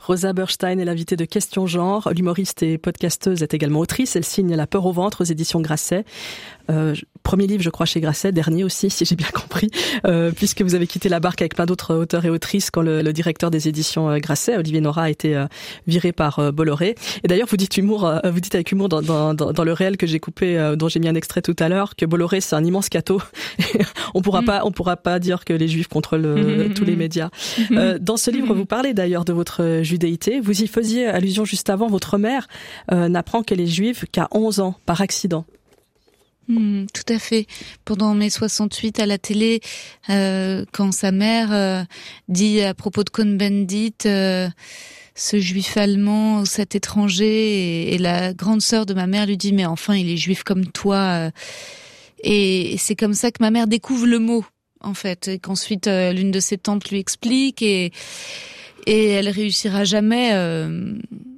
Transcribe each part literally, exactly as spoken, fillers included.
Rosa Berstein est l'invitée de Question Genre. L'humoriste et podcasteuse est également autrice. Elle signe La peur au ventre aux éditions Grasset. Euh, premier livre, je crois, chez Grasset, dernier aussi, si j'ai bien compris, euh, puisque vous avez quitté la barque avec plein d'autres auteurs et autrices quand le, le directeur des éditions euh, Grasset, Olivier Nora, a été euh, viré par euh, Bolloré. Et d'ailleurs, vous dites humour, euh, vous dites avec humour dans, dans, dans, dans le réel que j'ai coupé, euh, dont j'ai mis un extrait tout à l'heure, que Bolloré c'est un immense cateau. on pourra mmh. pas, on pourra pas dire que les Juifs contrôlent euh, mmh. tous les médias. Mmh. Euh, dans ce livre, vous parlez d'ailleurs de votre judéité. Vous y faisiez allusion juste avant. Votre mère euh, n'apprend qu'elle est juive qu'à onze ans, par accident. Mmh, tout à fait. Pendant mai soixante-huit à la télé, euh, quand sa mère euh, dit à propos de Cohn-Bendit, euh, ce juif allemand, cet étranger, et, et la grande sœur de ma mère lui dit mais enfin il est juif comme toi. Et, et c'est comme ça que ma mère découvre le mot en fait, et qu'ensuite euh, l'une de ses tantes lui explique et et elle réussira jamais. Euh,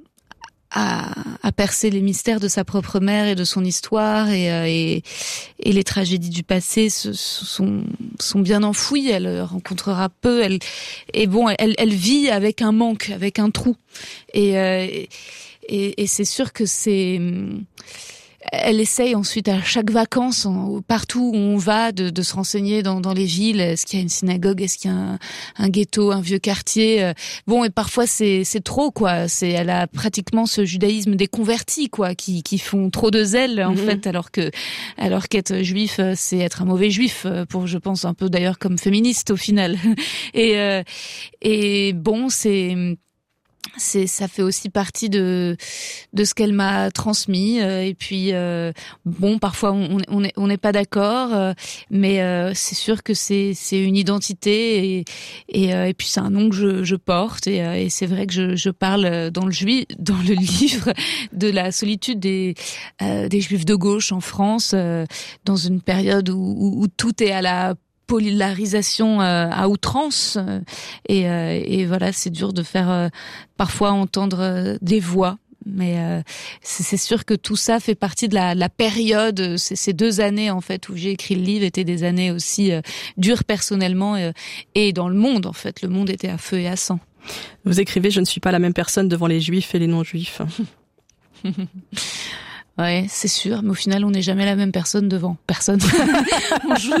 À, à percer les mystères de sa propre mère et de son histoire et, et, et les tragédies du passé se, sont, sont bien enfouies. Elle rencontrera peu. Elle, et bon, elle, elle vit avec un manque, avec un trou. Et, et, et c'est sûr que c'est... Elle essaye ensuite à chaque vacances, partout où on va, de, de se renseigner dans, dans les villes. Est-ce qu'il y a une synagogue? Est-ce qu'il y a un, un ghetto, un vieux quartier? Bon, et parfois c'est, c'est trop, quoi. C'est, elle a pratiquement ce judaïsme des convertis, quoi, qui, qui font trop de zèle, en mm-hmm. fait, alors que, alors qu'être juif, c'est être un mauvais juif, pour, je pense, un peu d'ailleurs comme féministe au final. Et, euh, et bon, c'est, c'est ça fait aussi partie de de ce qu'elle m'a transmis euh, et puis euh, bon parfois on on est on n'est pas d'accord euh, mais euh, c'est sûr que c'est c'est une identité et et, euh, et puis c'est un nom que je je porte et, euh, et c'est vrai que je je parle dans le juif dans le livre de la solitude des euh, des juifs de gauche en France euh, dans une période où, où où tout est à la polarisation euh, à outrance euh, et, euh, et voilà, c'est dur de faire euh, parfois entendre euh, des voix, mais euh, c'est, c'est sûr que tout ça fait partie de la, la période. Ces, ces deux années en fait où j'ai écrit le livre étaient des années aussi euh, dures personnellement euh, et dans le monde en fait, le monde était à feu et à sang. Vous écrivez: je ne suis pas la même personne devant les juifs et les non-juifs. Ouais, c'est sûr, mais au final, on n'est jamais la même personne devant personne. on joue.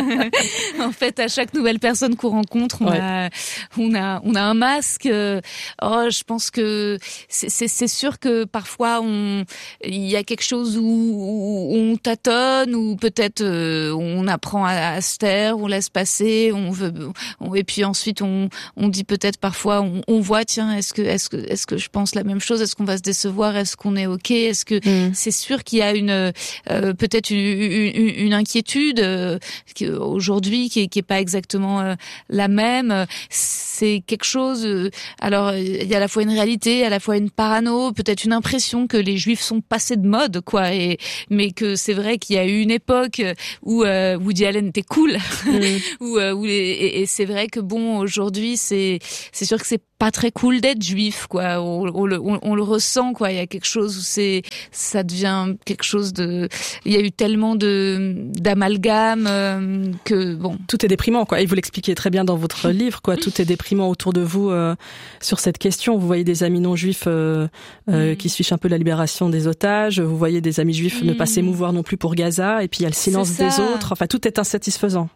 En fait, à chaque nouvelle personne qu'on rencontre, on ouais. a, on a, on a un masque. Oh, je pense que c'est, c'est, c'est sûr que parfois, on, il y a quelque chose où, où on tâtonne, ou peut-être euh, on apprend à, à se taire, on laisse passer, on veut, on, et puis ensuite on, on dit peut-être parfois, on, on voit, tiens, est-ce que, est-ce que, est-ce que je pense la même chose, est-ce qu'on va se décevoir, est-ce qu'on est ok, est-ce que mmh. c'est C'est sûr qu'il y a une euh, peut-être une, une, une inquiétude euh, aujourd'hui qui est, qui est pas exactement euh, la même. C'est quelque chose. Euh, alors il y a à la fois une réalité, à la fois une parano, peut-être une impression que les Juifs sont passés de mode, quoi. Et mais que c'est vrai qu'il y a eu une époque où euh, Woody Allen était cool, mmh. où, euh, où les, et, et c'est vrai que bon aujourd'hui c'est c'est sûr que c'est pas très cool d'être juif, quoi. On, on, le, on, on le ressent, quoi. Il y a quelque chose où c'est, ça devient quelque chose de. Il y a eu tellement de d'amalgame euh, que bon. Tout est déprimant, quoi. Et vous l'expliquez très bien dans votre livre, quoi. Tout est déprimant autour de vous euh, sur cette question. Vous voyez des amis non juifs euh, euh, mm. qui se fichent un peu de la libération des otages. Vous voyez des amis juifs mm. ne pas s'émouvoir non plus pour Gaza. Et puis il y a le silence des autres. Enfin, tout est insatisfaisant.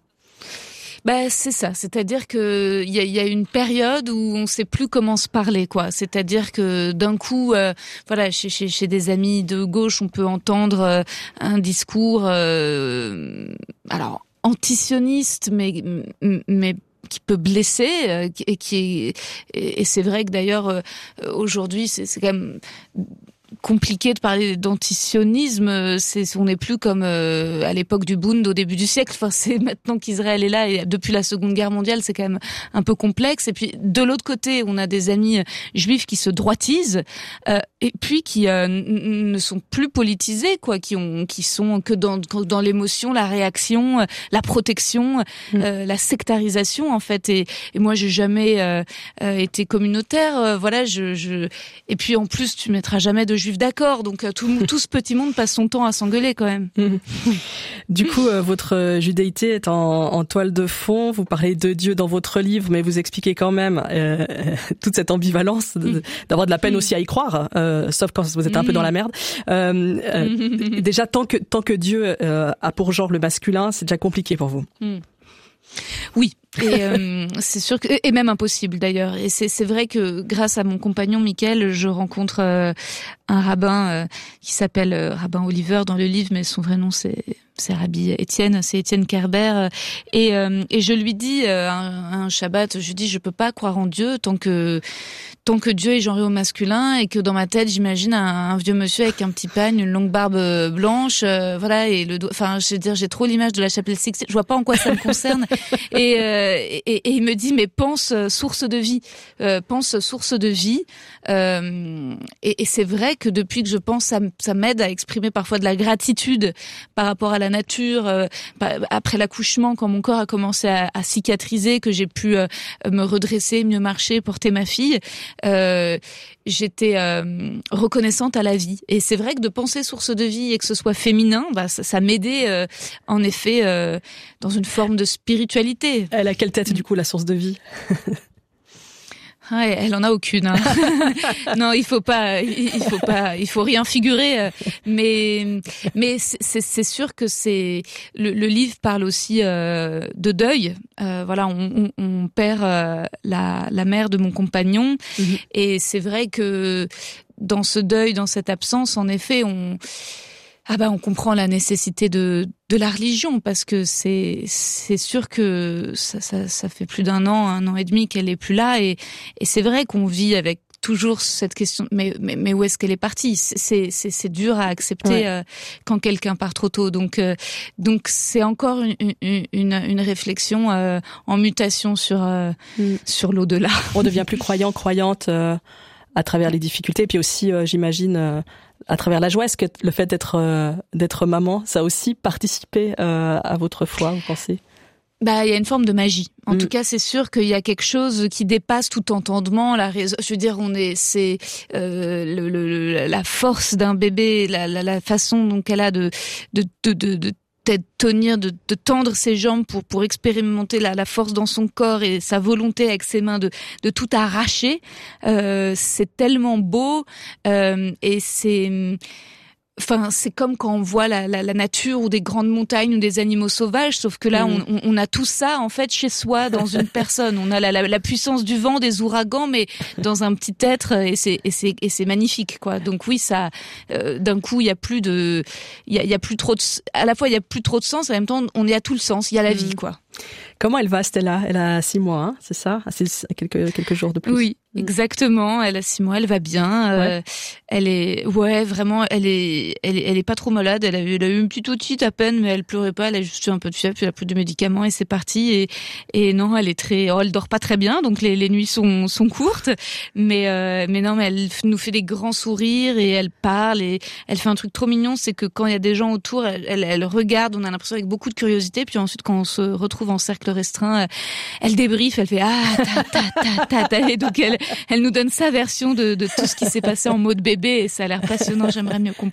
Bah c'est ça, c'est-à-dire que il y a, y a une période où on sait plus comment se parler, quoi. C'est-à-dire que d'un coup, euh, voilà, chez, chez chez des amis de gauche, on peut entendre euh, un discours, euh, alors antisioniste, mais mais qui peut blesser euh, et qui est, et c'est vrai que d'ailleurs euh, aujourd'hui c'est, c'est quand même compliqué de parler d'antisionisme. C'est, on n'est plus comme euh, à l'époque du Bund au début du siècle. Enfin, c'est maintenant qu'Israël est là et depuis la Seconde Guerre mondiale, c'est quand même un peu complexe. Et puis de l'autre côté, on a des amis juifs qui se droitisent euh, et puis qui euh, n- ne sont plus politisés, quoi, qui ont, qui sont que dans dans l'émotion, la réaction, la protection, mmh. euh, la sectarisation en fait. Et, et moi, j'ai jamais euh, euh, été communautaire. Euh, voilà, je, je et puis en plus, tu mettras jamais de juifs, d'accord. Donc tout, tout ce petit monde passe son temps à s'engueuler quand même. Du coup, euh, votre judéité est en, en toile de fond. Vous parlez de Dieu dans votre livre, mais vous expliquez quand même euh, toute cette ambivalence, de, d'avoir de la peine aussi à y croire, euh, sauf quand vous êtes un peu dans la merde. Euh, euh, déjà, tant que tant que Dieu euh, a pour genre le masculin, c'est déjà compliqué pour vous. Oui. Et euh, c'est sûr que et même impossible d'ailleurs. Et c'est c'est vrai que grâce à mon compagnon Mickaël, je rencontre euh, un rabbin euh, qui s'appelle euh, rabbin Oliver dans le livre, mais son vrai nom c'est c'est Rabbi Étienne, c'est Étienne Kerber. Et euh, et je lui dis euh, un, un Shabbat, je lui dis je peux pas croire en Dieu tant que tant que Dieu est genré au masculin et que dans ma tête j'imagine un, un vieux monsieur avec un petit pagne, une longue barbe blanche, euh, voilà et le enfin je veux dire j'ai trop l'image de la chapelle Sixtine, je vois pas en quoi ça me concerne. Et euh, Et, et, et il me dit mais pense euh, source de vie, euh, pense source de vie. Euh, et, et c'est vrai que depuis que je pense, ça, ça m'aide à exprimer parfois de la gratitude par rapport à la nature. Euh, après l'accouchement, quand mon corps a commencé à, à cicatriser, que j'ai pu euh, me redresser, mieux marcher, porter ma fille, euh, j'étais euh, reconnaissante à la vie. Et c'est vrai que de penser source de vie et que ce soit féminin, bah ça, ça m'aidait euh, en effet euh, dans une forme de spiritualité. Elle a quelle tête du coup la source de vie? Ouais, elle en a aucune. Hein. Non, il faut pas, il faut pas, il faut rien figurer. Mais mais c'est c'est sûr que c'est le, le livre parle aussi euh, de deuil. Euh, voilà, on, on, on perd euh, la la mère de mon compagnon, mm-hmm. Et c'est vrai que dans ce deuil, dans cette absence, en effet, on ah bah on comprend la nécessité de de la religion parce que c'est c'est sûr que ça ça ça fait plus d'un an, un an et demi qu'elle est plus là et et c'est vrai qu'on vit avec toujours cette question mais mais mais où est-ce qu'elle est partie? C'est c'est c'est dur à accepter ouais. euh, quand quelqu'un part trop tôt. Donc euh, donc c'est encore une une une, une réflexion euh, en mutation sur euh, mm. sur l'au-delà. On devient plus croyant croyante euh, à travers les difficultés puis aussi euh, j'imagine euh, à travers la joie. Est-ce que le fait d'être euh, d'être maman, ça a aussi participé euh, à votre foi, vous pensez? Bah, il y a une forme de magie. En mmh. tout cas, c'est sûr qu'il y a quelque chose qui dépasse tout entendement. La raison, je veux dire, on est, c'est euh, le, le, la force d'un bébé, la, la, la façon dont elle a de de de de, de tenir, de, de tendre ses jambes pour pour expérimenter la, la force dans son corps et sa volonté avec ses mains de de tout arracher. Euh, c'est tellement beau euh, et c'est Enfin, c'est comme quand on voit la, la, la nature ou des grandes montagnes ou des animaux sauvages, sauf que là, mmh. on, on a tout ça en fait chez soi dans une personne. On a la, la, la puissance du vent, des ouragans, mais dans un petit être, et c'est et c'est et c'est magnifique, quoi. Donc oui, ça, euh, d'un coup, il y a plus de, il y a, il y a plus trop de, à la fois il y a plus trop de sens, en même temps, on y a tout le sens. Il y a la mmh. vie, quoi. Comment elle va, Stella? Elle a six mois, hein, c'est ça? C'est quelques quelques jours de plus. Oui, exactement. Elle a six mois, elle va bien. Ouais. Euh, elle est, ouais, vraiment, elle est, elle est, elle est pas trop malade. Elle a eu, elle a eu une petite otite à peine, mais elle pleurait pas. Elle a juste eu un peu de fièvre, puis elle a pris des médicaments et c'est parti. Et et non, elle est très, oh, elle dort pas très bien, donc les les nuits sont sont courtes. Mais euh, mais non, mais elle nous fait des grands sourires et elle parle et elle fait un truc trop mignon, c'est que quand il y a des gens autour, elle, elle, elle regarde. On a l'impression avec beaucoup de curiosité. Puis ensuite, quand on se retrouve en cercle restreint, elle débriefe, elle fait ah ta ta ta ta, ta et donc elle elle nous donne sa version de de tout ce qui s'est passé en mode bébé et ça a l'air passionnant. J'aimerais mieux comprendre.